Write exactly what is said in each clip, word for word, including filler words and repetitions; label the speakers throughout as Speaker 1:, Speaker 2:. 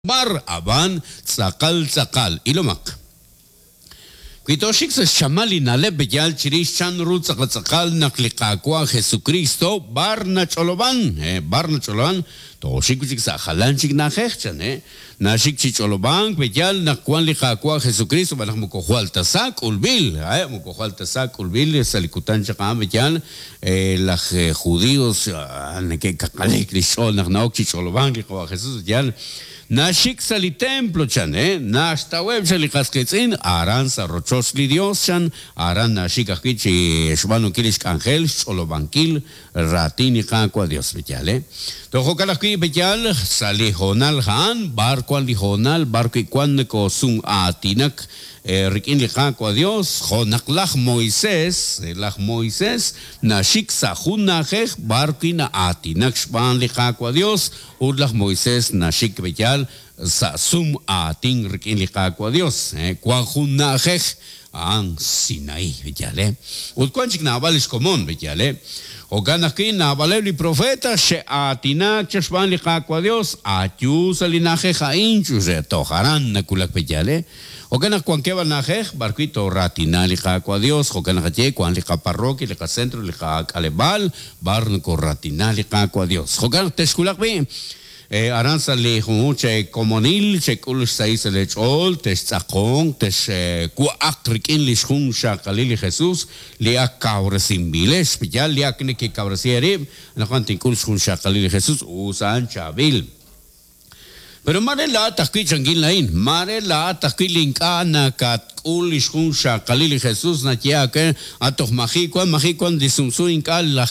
Speaker 1: bar aban tzakal tzakal ilomak. Quitoshik se shamali nale bejal chirish chan ru tzakal tzakal naklikakwa Jesucristo bar na choloban eh bar na choloban toshik chik sa khalan chik na khechan eh nashik chi choloban bejal nakwan likakwa Jesucristo banak mo ko tasak ulbil eh mo ko tasak ulbil salikutan chakam bejal eh las judíos ne que kakale krishol nak naok chi choloban likakwa Jesus bejal Nashik sali templo chan, eh? Nashta web sali kasketzin, aran sa rochos li Dios chan, aran nashik akichi shubanu kilish angel, cholobankil, ratini kankwa Dios betial, eh? Tojo kalaki betial, sali honal han, barco al honal, barco ikwan ko sung atinak, rikin li kankwa Dios, honaklach Moisés, lach Moisés, nashik sa hunachech, barco na atinak shban li kankwa Dios, urlach Moisés nashik betial, sa sum ating rikin likakwa Dios eh kwa hunajej ang Sinai betiale utkonchik navalis komon betiale o ganakin navaleli profeta she atinak chashban likakwa Dios atyu salinaje jainchu se toharan nakulak betiale o ganak kwan kebal najej barquito ratina likakwa Dios o ganakache kwan lika parroquia lika centro lika kalebal barn ko ratina likakwa Dios o ganak teskulak bi Eh, aranza le che comonil che kul sais le chol tes tsakong tes ku akrikin li shun shakalili Jesus le akawre simbile especial le akne ke kawre sierib na kantin kul shun shakalili Jesus usan chabil pero mare la takki changil lain mare la takki linka na kat kul shun shakalili Jesus na kia ke atok mahi kwa mahi kwa disumsu inka la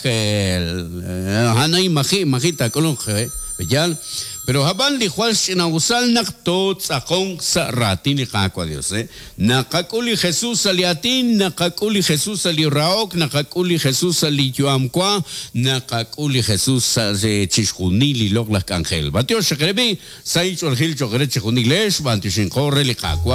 Speaker 1: hanai mahi mahi takolon bejal pero haban li khwal sinawsal naktot sakong sa ratin ni kakwa Dios eh nakakuli Jesus aliatin nakakuli Jesus ali raok nakakuli Jesus ali yuamkwa nakakuli Jesus sa chishkuni li lok la angel batio shkrebi sai chol hil chogre chkuni lesh bantishin corre li kakwa